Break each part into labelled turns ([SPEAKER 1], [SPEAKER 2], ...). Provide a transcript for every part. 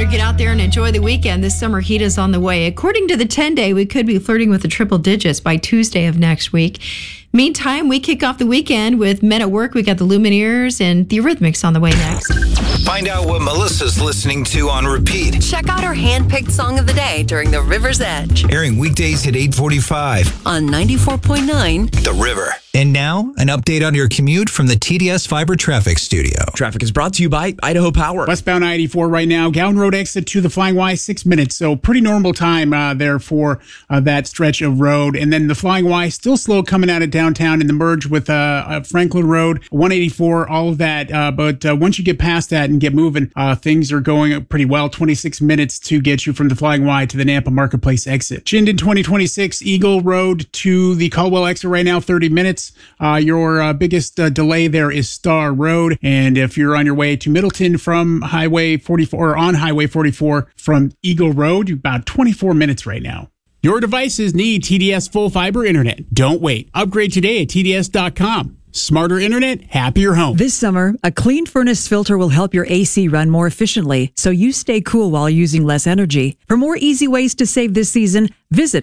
[SPEAKER 1] get out there and enjoy the weekend. This summer heat is on the way. According to the 10-day, we could be flirting with the triple digits by Tuesday of next week. Meantime, we kick off the weekend with Men at Work. We got the Lumineers and the Eurythmics on the way next.
[SPEAKER 2] Find out what Melissa's listening to on repeat.
[SPEAKER 3] Check out her hand-picked song of the day during The River's Edge.
[SPEAKER 2] Airing weekdays at 8:45
[SPEAKER 3] on 94.9
[SPEAKER 2] The River. And now, an update on your commute from the TDS Fiber Traffic Studio.
[SPEAKER 4] Traffic is brought to you by Idaho Power.
[SPEAKER 5] Westbound I-84 right now, Gowan Road exit to the Flying Y, 6 minutes. So pretty normal time there for that stretch of road. And then the Flying Y still slow coming out of downtown in the merge with Franklin Road, 184, all of that. But once you get past that and get moving, things are going pretty well. 26 minutes to get you from the Flying Y to the Nampa Marketplace exit. Chinden 2026, Eagle Road to the Caldwell exit right now, 30 minutes. Your biggest delay there is Star Road. And if you're on your way to Middleton from Highway 44 or on Highway 44 from Eagle Road, about 24 minutes right now. Your devices need TDS full fiber internet. Don't wait. Upgrade today at TDS.com. Smarter internet, happier home.
[SPEAKER 6] This summer, a clean furnace filter will help your AC run more efficiently so you stay cool while using less energy. For more easy ways to save this season, visit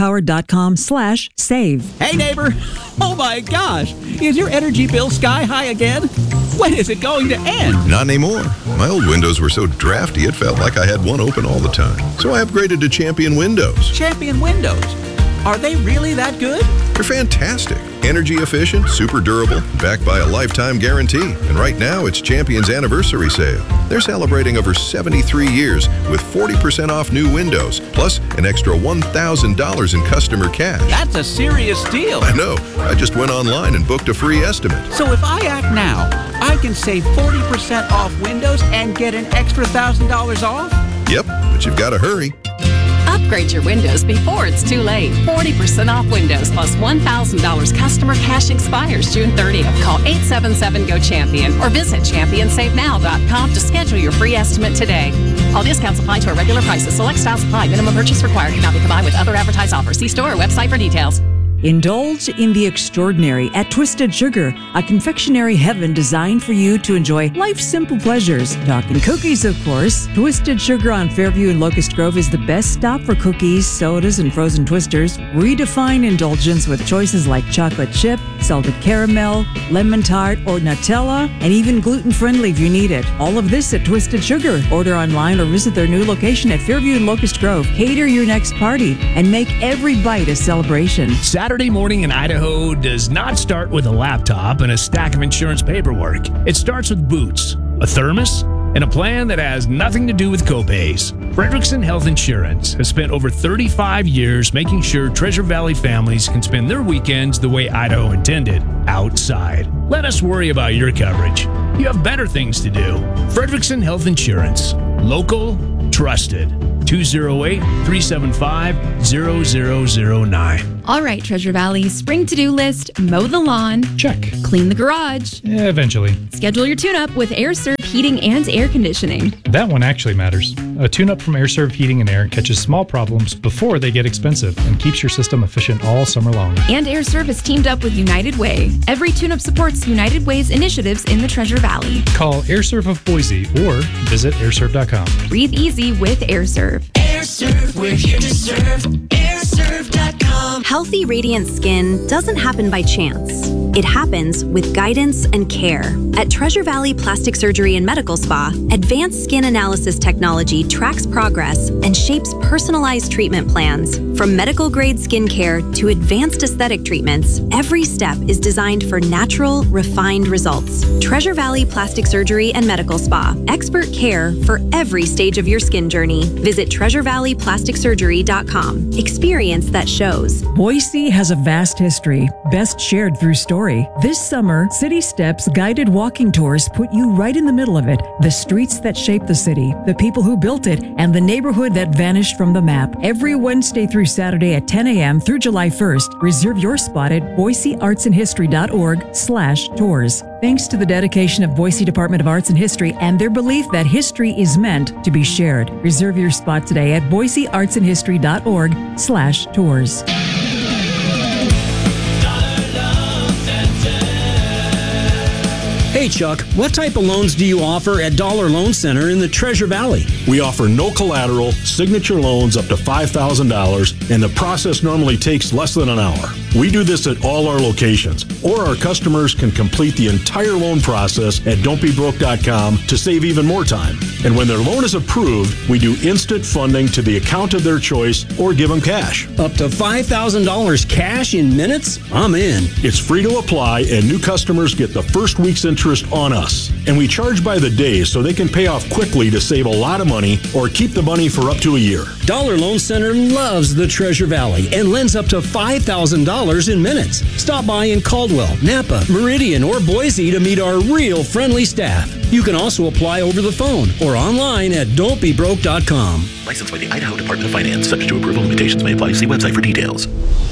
[SPEAKER 6] idahopower.com/save.
[SPEAKER 7] Hey neighbor, oh my gosh, is your energy bill sky high again? When is it going to end?
[SPEAKER 8] Not anymore. My old windows were so drafty it felt like I had one open all the time. So I upgraded to Champion Windows.
[SPEAKER 7] Champion Windows? Are they really that good?
[SPEAKER 8] They're fantastic. Energy efficient, super durable, backed by a lifetime guarantee. And right now, it's Champion's anniversary sale. They're celebrating over 73 years with 40% off new windows, plus an extra $1,000 in customer cash.
[SPEAKER 7] That's a serious deal.
[SPEAKER 8] I know. I just went online and booked a free estimate.
[SPEAKER 7] So if I act now, I can save 40% off windows and get an extra $1,000 off?
[SPEAKER 8] Yep, but you've got to hurry.
[SPEAKER 9] Upgrade your windows before it's too late. 40% off windows plus $1,000 customer cash expires June 30th. Call 877-GO-CHAMPION or visit championsavenow.com to schedule your free estimate today. All discounts apply to our regular prices. Select styles apply. Minimum purchase required. Cannot be combined with other advertised offers. See store or website for details.
[SPEAKER 6] Indulge in the extraordinary at Twisted Sugar, a confectionery heaven designed for you to enjoy life's simple pleasures. Talking cookies, of course. Twisted Sugar on Fairview and Locust Grove is the best stop for cookies, sodas, and frozen twisters. Redefine indulgence with choices like chocolate chip, salted caramel, lemon tart, or Nutella, and even gluten-friendly if you need it. All of this at Twisted Sugar. Order online or visit their new location at Fairview and Locust Grove. Cater your next party and make every bite a celebration.
[SPEAKER 10] Saturday morning in Idaho does not start with a laptop and a stack of insurance paperwork. It starts with boots, a thermos, and a plan that has nothing to do with copays. Frederickson Health Insurance has spent over 35 years making sure Treasure Valley families can spend their weekends the way Idaho intended, outside. Let us worry about your coverage. You have better things to do. Frederickson Health Insurance. Local, trusted. 208-375-0009.
[SPEAKER 11] All right, Treasure Valley, spring to-do list, mow the lawn.
[SPEAKER 12] Check.
[SPEAKER 11] Clean the garage.
[SPEAKER 12] Yeah, eventually.
[SPEAKER 11] Schedule your tune-up with AirServe Heating and Air Conditioning.
[SPEAKER 12] That one actually matters. A tune-up from AirServe Heating and Air catches small problems before they get expensive and keeps your system efficient all summer long.
[SPEAKER 11] And AirServe has teamed up with United Way. Every tune-up supports United Way's initiatives in the Treasure Valley.
[SPEAKER 12] Call AirServe of Boise or visit airserve.com.
[SPEAKER 11] Breathe easy with AirServe.
[SPEAKER 13] AirServe, we're here to serve. AirServe.com.
[SPEAKER 14] Healthy, radiant skin doesn't happen by chance. It happens with guidance and care. At Treasure Valley Plastic Surgery and Medical Spa, advanced skin analysis technology tracks progress and shapes personalized treatment plans. From medical-grade skincare to advanced aesthetic treatments, every step is designed for natural, refined results. Treasure Valley Plastic Surgery and Medical Spa. Expert care for every stage of your skin journey. Visit TreasureValleyPlasticSurgery.com. Experience that shows.
[SPEAKER 6] Boise has a vast history, best shared through story. This summer, City Steps guided walking tours put you right in the middle of it. The streets that shaped the city, the people who built it, and the neighborhood that vanished from the map. Every Wednesday through Saturday at 10 a.m. through July 1st. Reserve your spot at BoiseArtsandHistory.org/tours. Thanks to the dedication of Boise Department of Arts and History and their belief that history is meant to be shared. Reserve your spot today at BoiseArtsandHistory.org/tours.
[SPEAKER 7] Hey, Chuck, what type of loans do you offer at Dollar Loan Center in the Treasure Valley?
[SPEAKER 15] We offer no collateral, signature loans up to $5,000, and the process normally takes less than an hour. We do this at all our locations, or our customers can complete the entire loan process at don'tbebroke.com to save even more time. And when their loan is approved, we do instant funding to the account of their choice or give them cash.
[SPEAKER 7] Up to $5,000 cash in minutes? I'm in.
[SPEAKER 15] It's free to apply, and new customers get the first week's interest on us. And we charge by the day so they can pay off quickly to save a lot of money or keep the money for up to a year.
[SPEAKER 7] Dollar Loan Center loves the Treasure Valley and lends up to $5,000 in minutes. Stop by in Caldwell, Napa, Meridian, or Boise to meet our real friendly staff. You can also apply over the phone or online at don'tbebroke.com.
[SPEAKER 16] Licensed by the Idaho Department of Finance. Subject to approval. Limitations may apply. See website for details.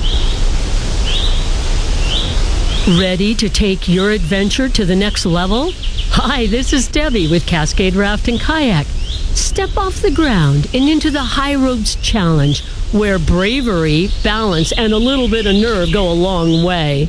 [SPEAKER 17] Ready to take your adventure to the next level? Hi, this is Debbie with Cascade Raft and Kayak. Step off the ground and into the High Ropes Challenge, where bravery, balance, and a little bit of nerve go a long way.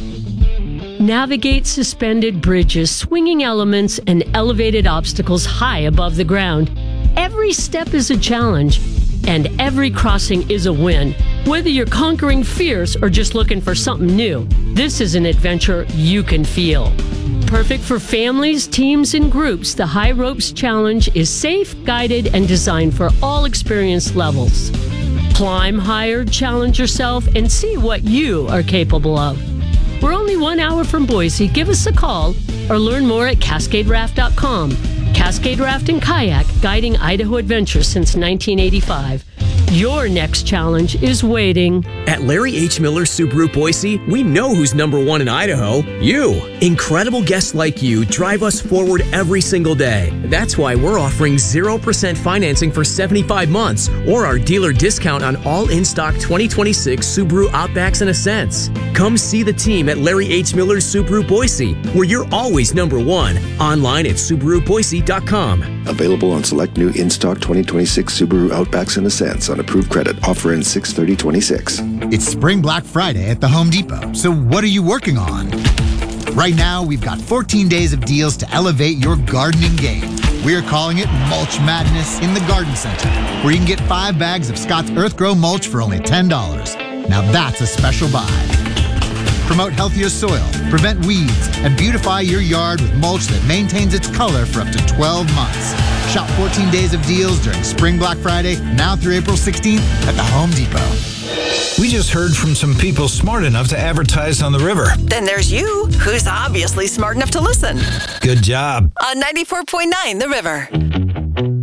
[SPEAKER 17] Navigate suspended bridges, swinging elements, and elevated obstacles high above the ground. Every step is a challenge, and every crossing is a win. Whether you're conquering fears or just looking for something new, this is an adventure you can feel. Perfect for families, teams, and groups, the High Ropes Challenge is safe, guided, and designed for all experience levels. Climb higher, challenge yourself, and see what you are capable of. We're only 1 hour from Boise. Give us a call or learn more at CascadeRaft.com. Cascade Raft and Kayak, guiding Idaho adventures since 1985. Your next challenge is waiting.
[SPEAKER 4] At Larry H. Miller Subaru Boise, we know who's number one in Idaho. You. Incredible guests like you drive us forward every single day. That's why we're offering 0% financing for 75 months or our dealer discount on all in-stock 2026 Subaru Outbacks and Ascents. Come see the team at Larry H. Miller Subaru Boise, where you're always number one. Online at SubaruBoise.com.
[SPEAKER 18] Available on select new in-stock 2026 Subaru Outbacks and Ascents on approved credit. Offer in 6/30/26.
[SPEAKER 19] It's Spring Black Friday at the Home Depot, so what are you working on? Right now, we've got 14 days of deals to elevate your gardening game. We're calling it Mulch Madness in the Garden Center, where you can get 5 bags of Scott's EarthGrow mulch for only $10. Now that's a special buy. Promote healthier soil, prevent weeds, and beautify your yard with mulch that maintains its color for up to 12 months. Shop 14 days of deals during Spring Black Friday, now through April 16th at the Home Depot.
[SPEAKER 2] We just heard from some people smart enough to advertise on the river.
[SPEAKER 3] Then there's you, who's obviously smart enough to listen.
[SPEAKER 2] Good job.
[SPEAKER 3] On 94.9 The River.